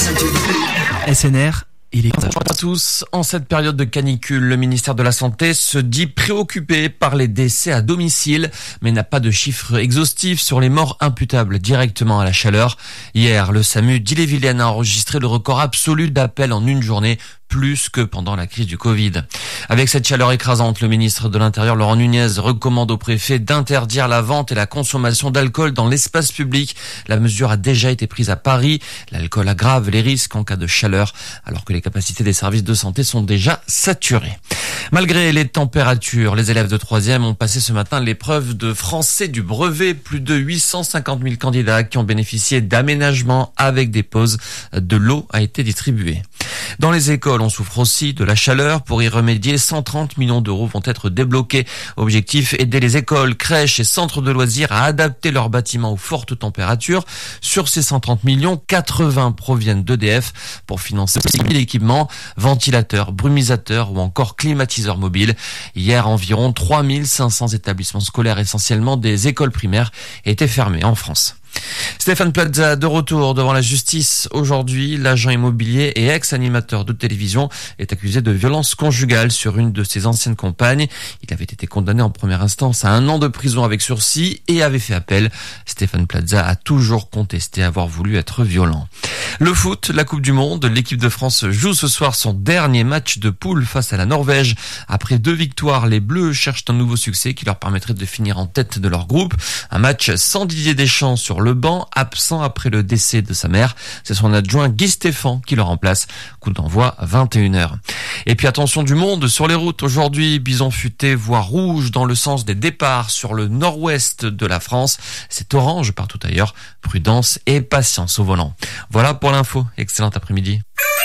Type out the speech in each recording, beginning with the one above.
SNR, il est... Bonjour à tous. En cette période de canicule, le ministère de la Santé se dit préoccupé par les décès à domicile, mais n'a pas de chiffres exhaustifs sur les morts imputables directement à la chaleur. Hier, le SAMU d'Ille-et-Vilaine a enregistré le record absolu d'appels en une journée, plus que pendant la crise du Covid. Avec cette chaleur écrasante, le ministre de l'Intérieur, Laurent Nunez, recommande au préfet d'interdire la vente et la consommation d'alcool dans l'espace public. La mesure a déjà été prise à Paris. L'alcool aggrave les risques en cas de chaleur, alors que les capacités des services de santé sont déjà saturées. Malgré les températures, les élèves de 3e ont passé ce matin l'épreuve de français du brevet. Plus de 850 000 candidats qui ont bénéficié d'aménagements avec des pauses. De l'eau a été distribuée. Dans les écoles, on souffre aussi de la chaleur. Pour y remédier, 130 millions d'euros vont être débloqués. Objectif, aider les écoles, crèches et centres de loisirs à adapter leurs bâtiments aux fortes températures. Sur ces 130 millions, 80 proviennent d'EDF pour financer l'équipement, ventilateurs, brumisateurs ou encore climatiseurs mobiles. Hier, environ 3500 établissements scolaires, essentiellement des écoles primaires, étaient fermés en France. Stéphane Plaza de retour devant la justice aujourd'hui. L'agent immobilier et ex-animateur de télévision est accusé de violence conjugale sur une de ses anciennes compagnes. Il avait été condamné en première instance à 1 an de prison avec sursis et avait fait appel. Stéphane Plaza a toujours contesté avoir voulu être violent. Le foot, la Coupe du Monde, l'équipe de France joue ce soir son dernier match de poule face à la Norvège. Après 2 victoires, les Bleus cherchent un nouveau succès qui leur permettrait de finir en tête de leur groupe. Un match sans Didier Deschamps sur le banc, absent après le décès de sa mère. C'est son adjoint Guy Stéphane qui le remplace. Coup d'envoi à 21h. Et puis attention du monde sur les routes. Aujourd'hui, bison futé, voie rouge dans le sens des départs sur le nord-ouest de la France. C'est orange partout ailleurs. Prudence et patience au volant. Voilà pour l'info. Excellent après-midi.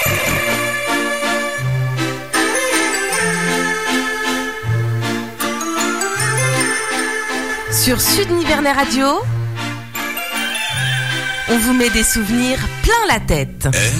Sur Sud Nivernais Radio, on vous met des souvenirs plein la tête.